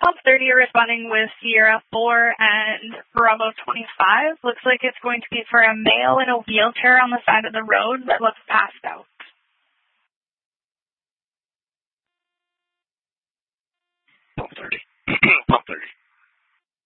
Pump 30 are responding with Sierra 4 and Bravo 25. Looks like it's going to be for a male in a wheelchair on the side of the road that looks passed out.